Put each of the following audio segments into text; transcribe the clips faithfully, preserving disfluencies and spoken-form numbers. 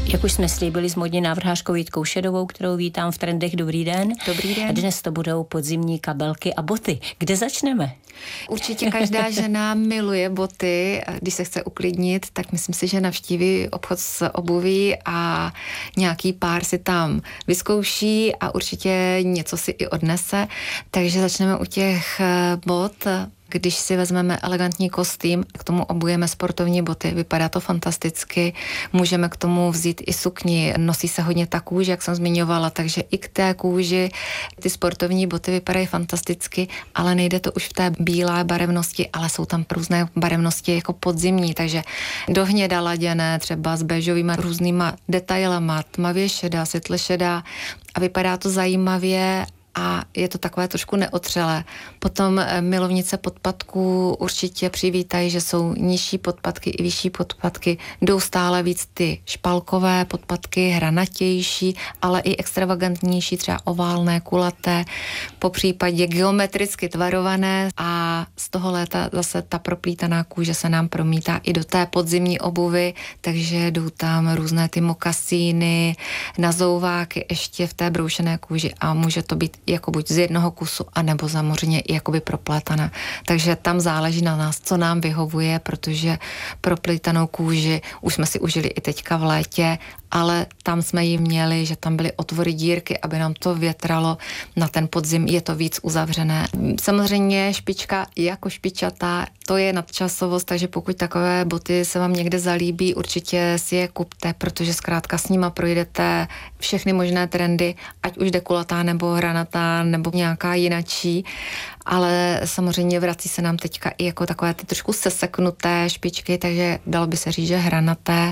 Jak už jsme slíbili s módní návrhářkou Jitkou Šedovou, kterou vítám v Trendech. Dobrý den. Dobrý den. Dnes to budou podzimní kabelky a boty. Kde začneme? Určitě každá žena miluje boty. Když se chce uklidnit, tak myslím si, že navštíví obchod s obuví a nějaký pár si tam vyzkouší a určitě něco si i odnese. Takže začneme u těch bot. Když si vezmeme elegantní kostým, k tomu obujeme sportovní boty, vypadá to fantasticky, můžeme k tomu vzít i sukni, nosí se hodně ta kůže, jak jsem zmiňovala, takže i k té kůži ty sportovní boty vypadají fantasticky, ale nejde to už v té bílé barevnosti, ale jsou tam různé barevnosti jako podzimní, takže do hněda laděné, třeba s béžovýma různýma detailama, tmavě šedá, světle šedá a vypadá to zajímavě. A je to takové trošku neotřelé. Potom milovnice podpatků určitě přivítají, že jsou nižší podpatky i vyšší podpatky. Jdou stále víc ty špalkové podpatky, hranatější, ale i extravagantnější, třeba oválné, kulaté, po případě geometricky tvarované a z toho léta zase ta proplítaná kůže se nám promítá i do té podzimní obuvy, takže jdou tam různé ty mokasíny, nazouváky ještě v té broušené kůži a může to být jako buď z jednoho kusu, anebo samozřejmě i jakoby proplétaná. Takže tam záleží na nás, co nám vyhovuje, protože proplítanou kůži už jsme si užili i teďka v létě, ale tam jsme ji měli, že tam byly otvory, dírky, aby nám to větralo. Na ten podzim je to víc uzavřené. Samozřejmě špička jako špičatá, to je nadčasovost, takže pokud takové boty se vám někde zalíbí, určitě si je kupte, protože zkrátka s nima projdete všechny možné trendy, ať už dekulatá nebo hranatá nebo nějaká jinačí, ale samozřejmě vrací se nám teďka i jako takové ty trošku seseknuté špičky, takže dalo by se říct, že hranaté.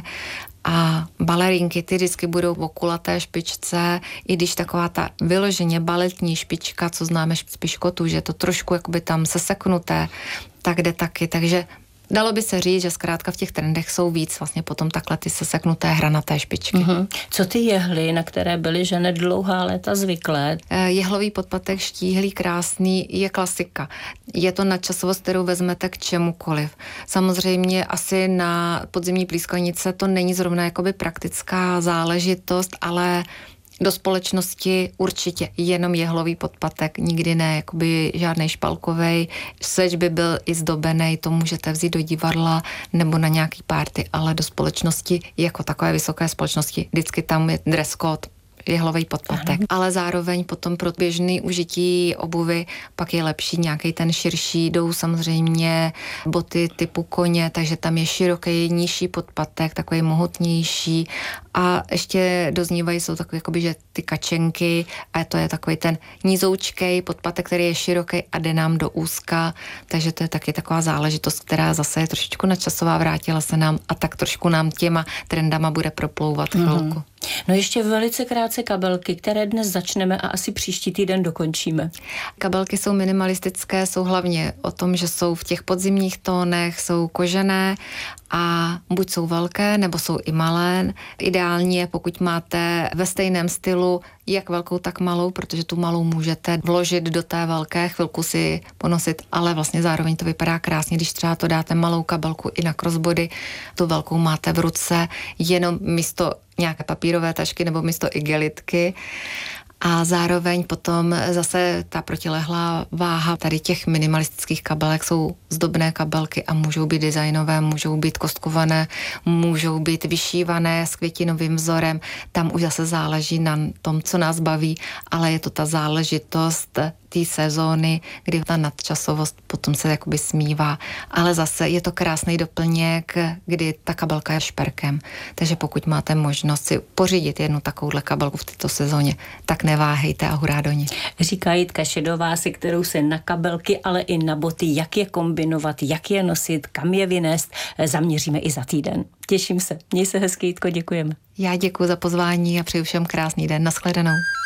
A balerinky, ty vždycky budou o kulaté špičce, i když taková ta vyloženě baletní špička, co známe z piškotu, že je to trošku jakoby tam seseknuté, tak jde taky, takže dalo by se říct, že zkrátka v těch trendech jsou víc vlastně potom takhle ty seseknuté hranaté špičky. Mm-hmm. Co ty jehly, na které byly ženy dlouhá léta zvyklé? Jehlový podpatek štíhlý, krásný je klasika. Je to nadčasovost, kterou vezmete k čemukoliv. Samozřejmě asi na podzimní plískanice to není zrovna jakoby praktická záležitost, ale do společnosti určitě jenom jehlový podpatek, nikdy ne, jakoby žádnej špalkovej, seč by byl i zdobenej, to můžete vzít do divadla nebo na nějaký party, ale do společnosti, jako takové vysoké společnosti, vždycky tam je dress code, jehlový podpatek, ano. Ale zároveň potom pro běžný užití obuvy pak je lepší nějaký ten širší, jdou samozřejmě boty typu koně, takže tam je široký, nižší podpatek, takový mohutnější a ještě doznívají jsou takové jakoby, že ty kačenky a to je takový ten nízoučkej podpatek, který je široký a jde nám do úzka, takže to je taky taková záležitost, která zase je trošičku nadčasová, vrátila se nám a tak trošku nám těma trendama bude proplouvat chvilku. Mm. No ještě velice krátce kabelky, které dnes začneme a asi příští týden dokončíme. Kabelky jsou minimalistické, jsou hlavně o tom, že jsou v těch podzimních tónech, jsou kožené a buď jsou velké, nebo jsou i malé. Ideální je, pokud máte ve stejném stylu jak velkou, tak malou, protože tu malou můžete vložit do té velké, chvilku si ponosit, ale vlastně zároveň to vypadá krásně, když třeba to dáte malou kabelku i na crossbody, tu velkou máte v ruce, jenom místo nějaké papírové tašky nebo místo igelitky. A zároveň potom zase ta protilehlá váha tady těch minimalistických kabelek jsou zdobné kabelky a můžou být designové, můžou být kostkované, můžou být vyšívané s květinovým vzorem. Tam už zase záleží na tom, co nás baví, ale je to ta záležitost té sezóny, kdy ta nadčasovost potom se jakoby smívá. Ale zase je to krásný doplněk, kdy ta kabelka je šperkem. Takže pokud máte možnost si pořídit jednu takovouhle kabelku v této sezóně, tak neváhejte a hurá do ní. Říká Jitka Šedová, se kterou se na kabelky, ale i na boty, jak je kombinovat, jak je nosit, kam je vynést, zaměříme i za týden. Těším se. Měj se hezky, Jitko, děkujeme. Já děkuji za pozvání a přeju všem krásný den. Nashledanou.